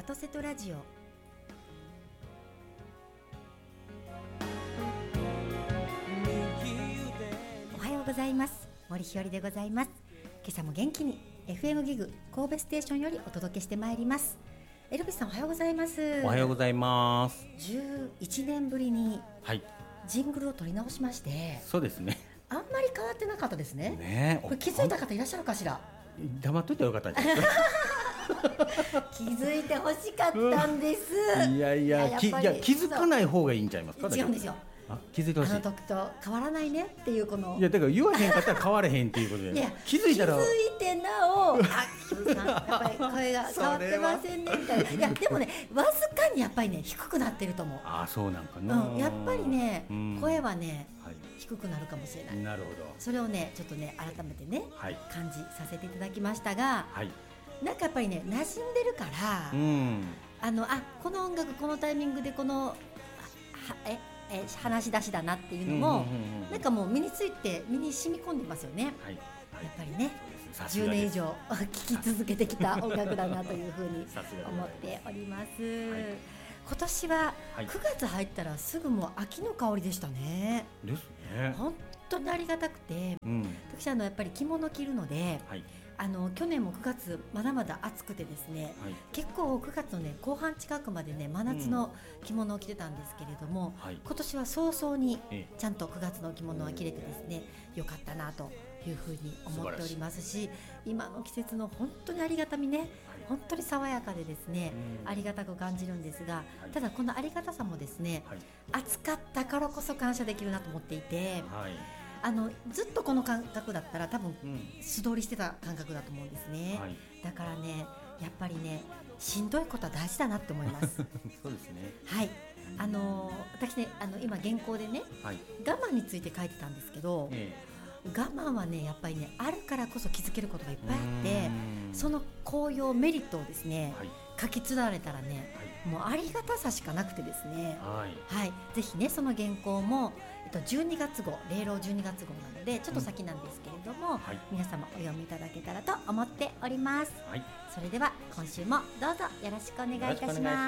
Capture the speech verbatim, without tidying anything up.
トセトラジオ。おはようございます。森ひよりでございます。今朝も元気に エフエム ギグ神戸ステーションよりお届けしてまいります。エルビスさん、おはようございます。 おはようございます。 じゅういちねんぶりにジングルを取り直しまして、はい、 そうですね。 あんまり変わってなかったですね。 ね、 これ気づいた方いらっしゃるかしら。 黙っといたらよかったんじゃないですか。 気づいてほしかったんです、 うん、いやいや、いや、きいや気づかない方がいいんちゃいますか。 違うんですよ。 あ、気づいてほしい。 あの時と変わらないねっていうこの、 いやだから言わへんかったら変われへんっていうことで、ね、気づいたら気づいてなお、あ、ひよりさんやっぱり声が変わってませんねみたいな。いやでもね、わずかにやっぱりね低くなってると思う。 あ、そうなんかな、 うん、やっぱりね、うん、声はね、はい、低くなるかもしれない。 なるほど。 それをねちょっとね改めてね、はい、感じさせていただきましたが、はい、なんかやっぱりね馴染んでるから、うん、あのあこの音楽このタイミングでこのはええ話し出しだなっていうのも、うんうんうんうん、なんかもう身について身に染み込んでますよね、はいはい、やっぱりねじゅうねん以上聴き続けてきた音楽だなというふうに思っております、はい、今年はくがつ入ったらすぐもう秋の香りでしたね。 ですね。 本当にありがたくて、うん、私あのやっぱり着物着るので、はい、あの去年もくがつまだまだ暑くてですね、はい、結構くがつの、ね、後半近くまでね真夏の着物を着てたんですけれども、うん、今年は早々にちゃんとくがつの着物は着れてですね、よかったなというふうに思っておりますし、今の季節の本当にありがたみね、はい、本当に爽やかでですね、うん、ありがたく感じるんですが、はい、ただこのありがたさもですね、はい、暑かったからこそ感謝できるなと思っていて、はい、あのずっとこの感覚だったら多分、うん、素通りしてた感覚だと思うんですね、はい、だからねやっぱりねしんどいことは大事だなって思いますそうですね。 はい、あの私ねあの今原稿でね、はい、我慢について書いてたんですけど、ええ、我慢はねやっぱりねあるからこそ気づけることがいっぱいあって、その効用メリットをですね、はい、書き連られたらね、はい、もうありがたさしかなくてですね、はいはい、ぜひねその原稿も、えっと、じゅうにがつごう、れいろうじゅうにがつごうなのでちょっと先なんですけれども、うん、はい、皆様お読みいただけたらと思っております、はい、それでは今週もどうぞよろしくお願いいたします。